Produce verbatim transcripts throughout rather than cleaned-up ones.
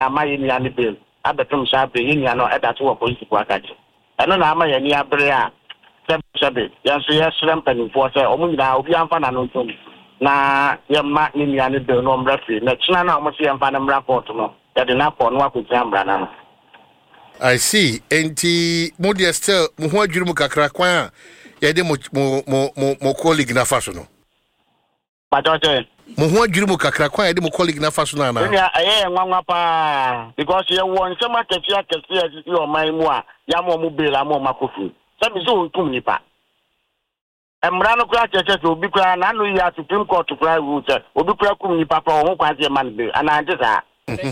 ama yɛ nia ne bill abetom sha be yɛ nia no ɛda to wɔ police ko akaje ɛno na ama yɛ nia bere a sɛbe sɛbe yɛn so yɛ srɛ mpanimfoɔ sɛ ɔmo nyinaa obi amfa na no ntom na yɛ ma ne nia ne bill no ɔmra fi na kyina na ɔmo se yɛmfa ne mra court no yɛde na kɔ no akɔgyina mra na no. I see. Enti mo dia still mo ho adwiri mu kakra kwan a yɛde mo mo mo mo colleague na fa so no. Patoche. Mo ho adwiri mu kakra kwan yɛde mo colleague na fa so na na. Ya eh nwanwa pa because ye won se ma kesi akesi asisi o man mu a ya mo mo bela mo makofu. Se bi so ntum nipa. Emra no kura cheche so obi kura na no ya Supreme Court kura rule se obi kura kum nipa pa o ho kwan se man be ana ante sa.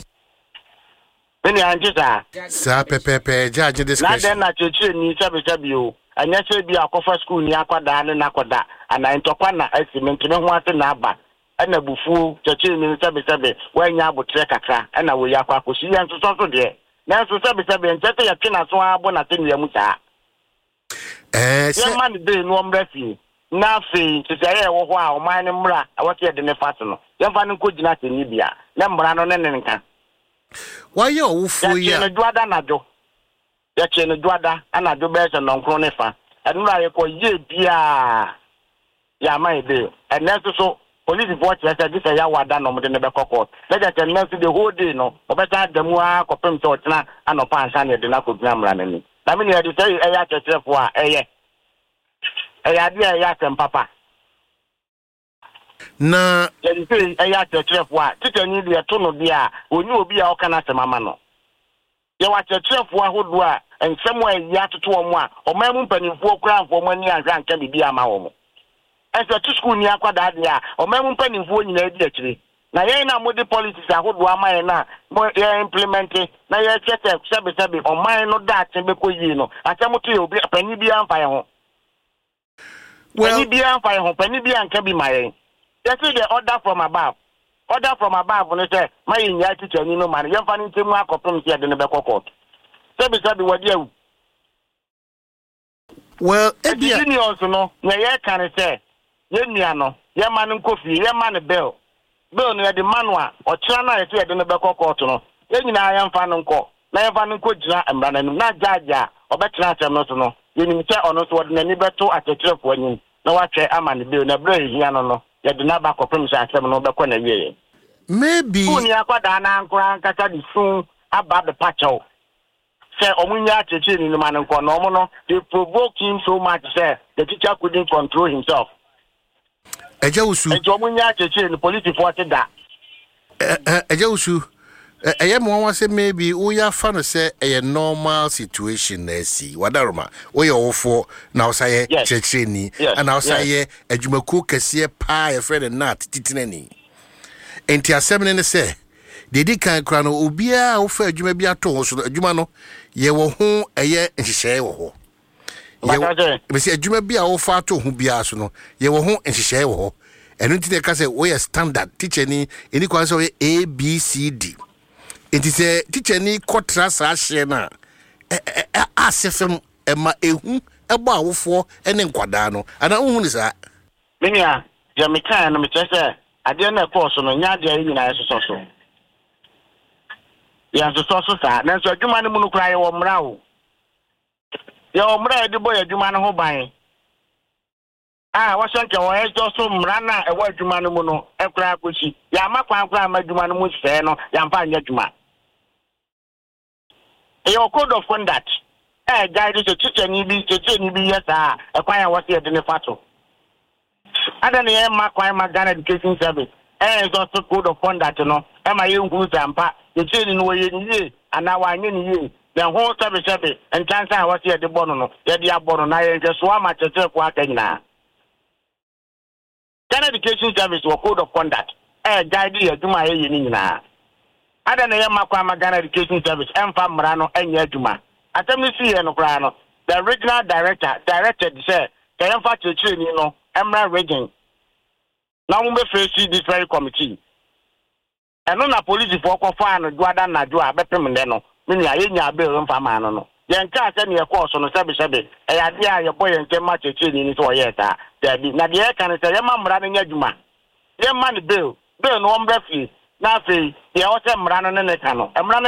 Beni ante sa. Sa pepepe judge discretion. Na den na cheche ni se be se bi o. Anya se bi akofa school ni akwada ne nakoda ana ntokwa na esiment ne ho ate na aba. Ana bufu cheche ni sebe sebe wanya abotre kakra ana wo yakwa akosi ya nso so de na nso sebe sebe ntete ya twe na so abo na tenu yamu saa eh se man de no omrafi na fe tse ya wo ho a o man ne mra awote ya de ne fat no yemfa ne ko gina teni bia na mra no ne ne nka why you wofo ya ya ne duada na do ya che ne duada ana do be se no nkro ne fa enu ra ye ko ye bia ya man de enso so police report says this is ya wada no mo de ne be court let us tell the whole day no obeta damu a kopem to tena anopa ansa ne de na ko gina mra nani na me ne de say e ya chetrefo a eye e ya de e ya tem papa na ye de say e ya chetrefo a titani de to no de a oni obi a o kana semama no ye wa chetrefo ahodo a ensem a ya toto o mo a o ma mu mpanimfo kura amfo mo ani ahwa anka bibi ama wo mo ese to school ni akwada de a o ma mu mpanimfo nyina di akire na ye na mo de policies ahodo ama ye na mo ye implement na ye chete sebe sebe o man no da aten be ko yi no asem to ye obi pani bi amfa ye ho well pani bi amfa ye ho pani bi anka bi ma ye you see the order from above order from above no say my nya teacher ni no man ye mfa ni ntemu akopem se de ne be court sebe sebe wadi awu well ebia ni also no na ye kan say ye nua no ye man nkofi ye man bill bill no ye de manwa o kira na ye se de ne be court no ye nyina ye mfa no nko na ye mfa no nko gina emra nanum na jaja obetena atem no so no ye nim se ono so de nani beto atetrefo anyim na wa twe ama ne bill na bra hia no no ye de na ba kopem se atem no be ko na wie maybe uni akwada na ankora nkata di sun aba the patcho say omunya cheche ni man nko no mo no they provoke him so much say the teacher couldn't control himself. Eja usu ejo munya cheche ni police report da eja usu eye mo wan say maybe we ya fa no say a normal situation na si wadaroma we ye wofo na o say cheche ni and o say adwumaku kase pa ye friend na titinani enti asem ne say dedi kan kra no obia wo fa adwuma bi ato so adwuma no ye wo ho eye nhihye wo ho ye be se adwuma bi a wo fa ato ho bia so no ye wo ho nhihye wo ho enu ti de ka say we standard teacher ni eni kwa say A B C D enti se teacher ni kotra sa hye na asefem ema ehu ebo awofo ene nkwada no ana hu ni sa minia je mekan no me chese ade na course no nya ade ayi na yeso so ya so so sa na so adwuma ne mu no kra ye wo mra wo ye wo mra de boy adwuma ne ho ban ah wa shanke wo e so so mra na e wo adwuma ne mu no e kra akosi ya makwan kra ma adwuma ne mu se no ya mfa anya adwuma e your code of conduct eh guide to teacher ni bi teacher ni bi yes ah e kwan ya wo se de ne fato ada ne e makwan ma Ghana Education Service eh so so code of conduct no e ma ye nhu zampa teacher ni no ye ni ana wa anye ni ye then ho sebe sebe entansa wa se de bono no ye de abono na ye je so ama teacher ko aka nyina Ghana Education Service or code of conduct eh guide ye adwuma ye ni nyina ada na ye makwa ma Ghana Education Service emfa mra no enya adwuma atemi si ye no kra no the regional director directed say can fa teacher ni no emra region na mo be face this very committee eno na police for ko fa no duada na jo a bepem de no me ya ye nya be mfa ma no no ye nka se ne ye course no sebe sebe e ya de a ye boy nke ma teacher ni so ye ta da bi na de e kan se ye ma mra no nya adwuma ye ma ne bill bill no omra fi na afei deɛ ɔsɛ mmara no ne ne ka no mmara